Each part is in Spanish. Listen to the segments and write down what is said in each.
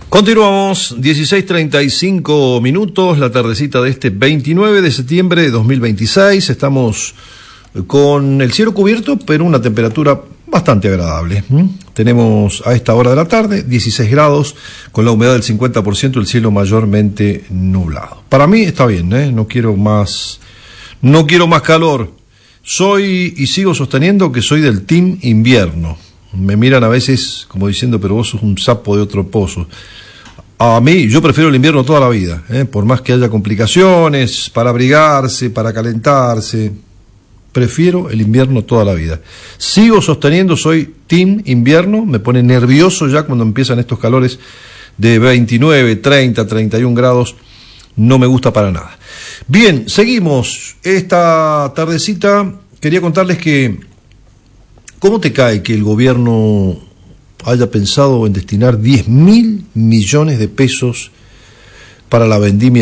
Continuamos, 16:35 minutos, la tardecita de este 29 de septiembre de 2026. Estamos con el cielo cubierto, pero una temperatura bastante agradable. Tenemos a esta hora de la tarde 16 grados, con la humedad del 50%, el cielo mayormente nublado. Para mí está bien, no quiero más calor. Soy y sigo sosteniendo que soy del team invierno. Me miran a veces como diciendo, pero vos sos un sapo de otro pozo. A mí, yo prefiero el invierno toda la vida, por más que haya complicaciones para abrigarse, para calentarse. Prefiero el invierno toda la vida. Sigo sosteniendo, soy team invierno. Me pone nervioso ya cuando empiezan estos calores de 29, 30, 31 grados. No me gusta para nada. Bien, seguimos. Esta tardecita quería contarles que ¿cómo te cae que el gobierno haya pensado en destinar 10.000 millones de pesos para la vendimia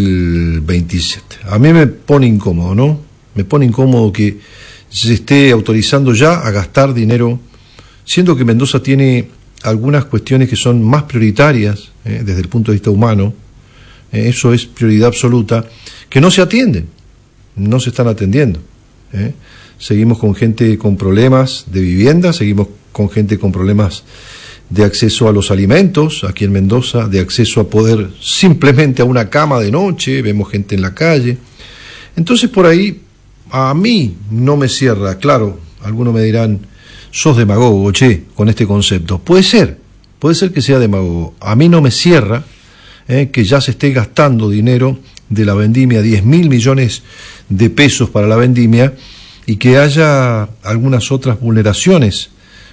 2027? A mí me pone incómodo, ¿no? Me pone incómodo que se esté autorizando ya a gastar dinero, siendo que Mendoza tiene algunas cuestiones que son más prioritarias desde el punto de vista humano. Eso es prioridad absoluta, que no se atienden, no se están atendiendo. Seguimos con gente con problemas de vivienda, seguimos con gente con problemas de acceso a los alimentos aquí en Mendoza, de acceso a poder simplemente a una cama de noche, vemos gente en la calle. Entonces por ahí a mí no me cierra. Claro, algunos me dirán, sos demagogo, che, con este concepto. Puede ser que sea demagogo. A mí no me cierra que ya se esté gastando dinero de la vendimia, 10.000 millones de pesos para la vendimia, y que haya algunas otras vulneraciones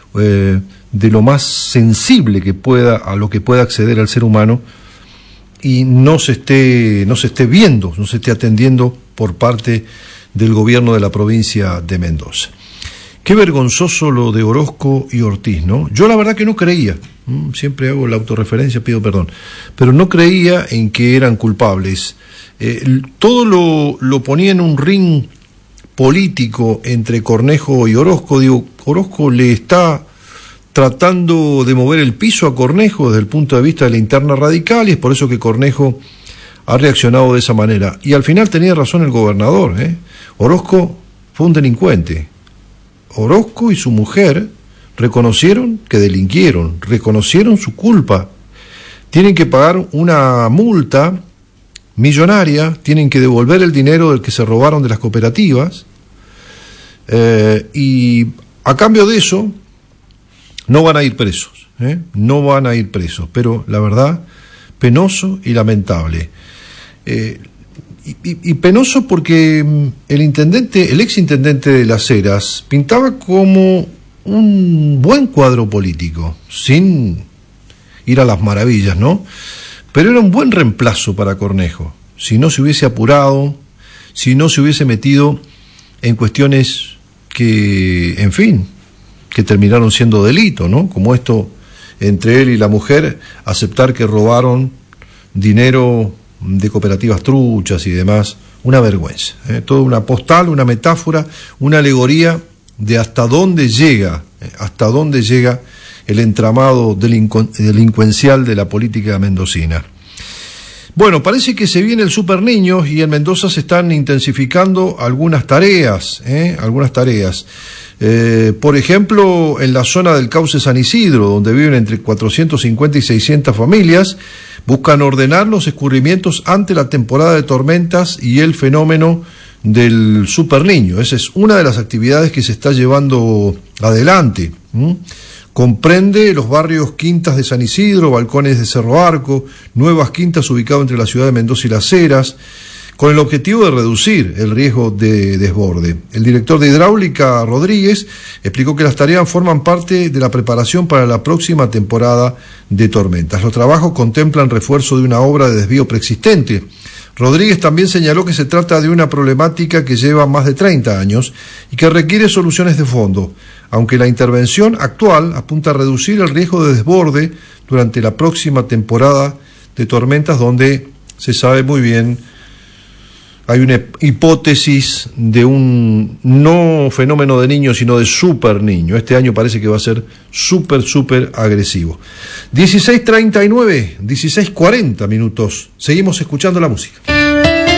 de lo más sensible que pueda, a lo que pueda acceder el ser humano, y no se esté viendo, no se esté atendiendo por parte del gobierno de la provincia de Mendoza. Qué vergonzoso lo de Orozco y Ortiz, ¿no? Yo la verdad que no creía, siempre hago la autorreferencia, pido perdón, pero no creía en que eran culpables. Todo lo ponía en un ring político entre Cornejo y Orozco. Digo, Orozco le está tratando de mover el piso a Cornejo desde el punto de vista de la interna radical, y es por eso que Cornejo ha reaccionado de esa manera. Y al final tenía razón el gobernador, Orozco fue un delincuente. Orozco y su mujer reconocieron que delinquieron, reconocieron su culpa. Tienen que pagar una multa millonaria, tienen que devolver el dinero del que se robaron de las cooperativas, y a cambio de eso no van a ir presos, no van a ir presos, pero la verdad, penoso y lamentable. Y penoso porque el ex intendente de Las Heras pintaba como un buen cuadro político, sin ir a las maravillas, ¿no? Pero era un buen reemplazo para Cornejo, si no se hubiese apurado, si no se hubiese metido en cuestiones que, en fin, que terminaron siendo delito, ¿no? Como esto entre él y la mujer, aceptar que robaron dinero de cooperativas truchas y demás. Una vergüenza, toda una postal, una metáfora, una alegoría de hasta dónde llega el entramado delincuencial de la política mendocina. Bueno, parece que se viene el Super Niños y en Mendoza se están intensificando algunas tareas. Por ejemplo, en la zona del Cauce San Isidro, donde viven entre 450 y 600 familias, buscan ordenar los escurrimientos ante la temporada de tormentas y el fenómeno del Super Niño. Esa es una de las actividades que se está llevando adelante. Comprende los barrios Quintas de San Isidro, Balcones de Cerro Arco, Nuevas Quintas ubicado entre la ciudad de Mendoza y Las Heras, con el objetivo de reducir el riesgo de desborde. El director de Hidráulica, Rodríguez, explicó que las tareas forman parte de la preparación para la próxima temporada de tormentas. Los trabajos contemplan refuerzo de una obra de desvío preexistente. Rodríguez también señaló que se trata de una problemática que lleva más de 30 años y que requiere soluciones de fondo, aunque la intervención actual apunta a reducir el riesgo de desborde durante la próxima temporada de tormentas, donde se sabe muy bien Hay una hipótesis de un no fenómeno de niño, sino de super niño. Este año parece que va a ser súper agresivo. 16:39, 16:40 minutos. Seguimos escuchando la música.